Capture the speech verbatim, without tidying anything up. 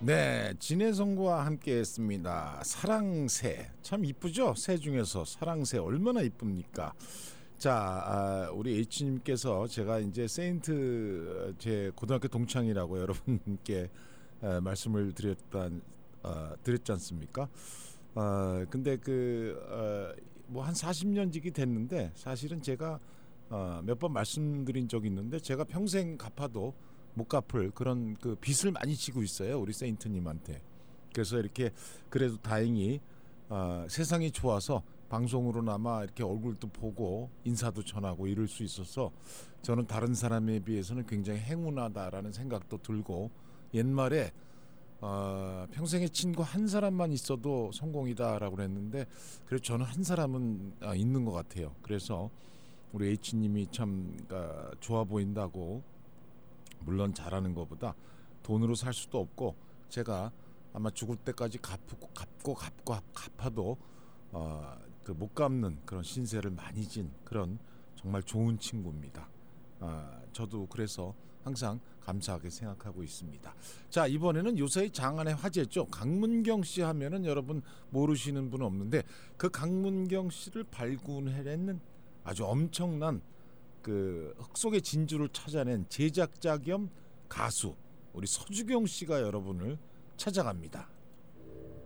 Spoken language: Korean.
네, 진해성과 함께했습니다. 사랑새 참 이쁘죠? 새 중에서 사랑새 얼마나 이쁩니까? 자, 아, 우리 H님께서 제가 이제 세인트 제 고등학교 동창이라고 여러분께 에, 말씀을 드렸단 어, 드렸지 않습니까? 어, 근데 그 뭐 한 사십 년 지기 됐는데 사실은 제가 어, 몇 번 말씀드린 적이 있는데 제가 평생 갚아도 못 갚을 그런 그 빚을 많이 지고 있어요, 우리 세인트님한테. 그래서 이렇게 그래도 다행히 어, 세상이 좋아서 방송으로나마 이렇게 얼굴도 보고 인사도 전하고 이럴 수 있어서 저는 다른 사람에 비해서는 굉장히 행운하다라는 생각도 들고, 옛말에 어, 평생의 친구 한 사람만 있어도 성공이다라고 그랬는데 그래서 저는 한 사람은 아, 있는 것 같아요. 그래서 우리 H님이 참 아, 좋아 보인다고, 물론 잘하는 것보다 돈으로 살 수도 없고 제가 아마 죽을 때까지 갚고 갚고 갚고 갚아도 어, 그 못 갚는 그런 신세를 많이 진 그런 정말 좋은 친구입니다. 아, 저도 그래서 항상 감사하게 생각하고 있습니다. 자, 이번에는 요새 장안의 화제죠. 강문경 씨 하면은 여러분 모르시는 분은 없는데 그 강문경 씨를 발굴해낸 아주 엄청난 그 흙 속의 진주를 찾아낸 제작자 겸 가수 우리 서주경 씨가 여러분을 찾아갑니다.